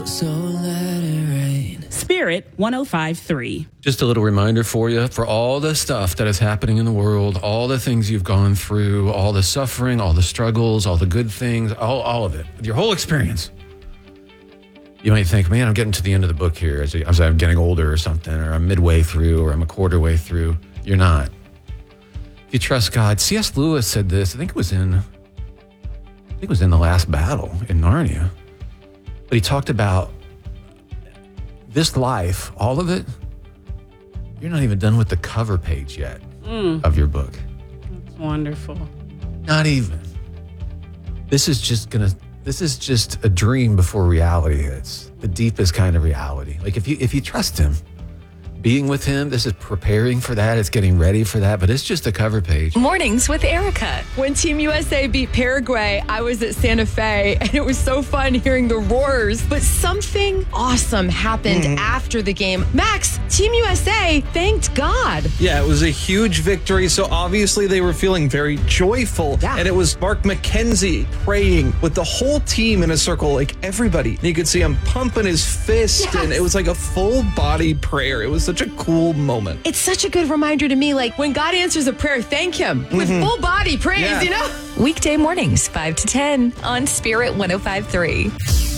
So let it rain. Spirit 105.3. Just a little reminder for you, for all the stuff that is happening in the world, all the things you've gone through, all the suffering, all the struggles, all the good things, all of it, your whole experience. You might think, man, I'm getting to the end of the book here as I'm getting older or something, or I'm midway through, or I'm a quarter way through. You're not. If you trust God, C.S. Lewis said this, I think it was in The Last Battle in Narnia. But he talked about this life, all of it, you're not even done with the cover page yet of your book. That's wonderful. Not even. This is just a dream before reality hits. The deepest kind of reality. Like if you trust him, being with him, this is preparing for that. It's getting ready for that, but it's just a cover page. Mornings with Erica. When Team USA beat Paraguay, I was at Santa Fe, and it was so fun hearing the roars. But something awesome happened after the game. Max, Team USA thanked God. Yeah, it was a huge victory, so obviously they were feeling very joyful. Yeah. And it was Mark McKenzie praying with the whole team in a circle, like everybody. And you could see him pumping his fist, and it was like a full body prayer. It was such a cool moment. It's such a good reminder to me, like when God answers a prayer, thank him with full body praise, Yeah. you know? Weekday mornings, 5 to 10 on Spirit 105.3.